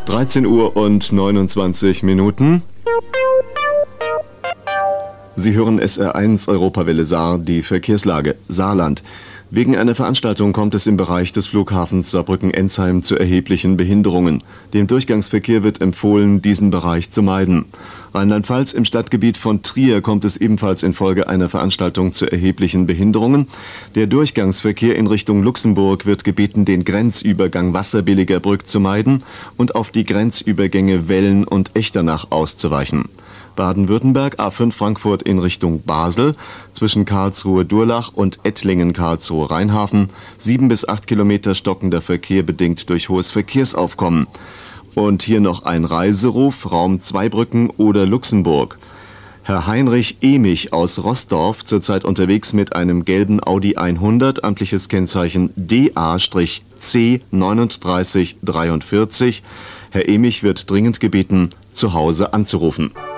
13 Uhr und 29 Minuten. Sie hören SR1 Europawelle Saar, die Verkehrslage. Saarland. Wegen einer Veranstaltung kommt es im Bereich des Flughafens Saarbrücken-Ensheim zu erheblichen Behinderungen. Dem Durchgangsverkehr wird empfohlen, diesen Bereich zu meiden. Rheinland-Pfalz, im Stadtgebiet von Trier kommt es ebenfalls infolge einer Veranstaltung zu erheblichen Behinderungen. Der Durchgangsverkehr in Richtung Luxemburg wird gebeten, den Grenzübergang Wasserbilliger Brück zu meiden und auf die Grenzübergänge Wellen und Echternach auszuweichen. Baden-Württemberg, A5 Frankfurt in Richtung Basel, zwischen Karlsruhe-Durlach und Ettlingen-Karlsruhe-Rheinhafen, 7 bis 8 Kilometer stockender Verkehr bedingt durch hohes Verkehrsaufkommen. Und hier noch ein Reiseruf, Raum Zweibrücken oder Luxemburg. Herr Heinrich Emich aus Roßdorf, zurzeit unterwegs mit einem gelben Audi 100, amtliches Kennzeichen DA-C3943. Herr Emich wird dringend gebeten, zu Hause anzurufen.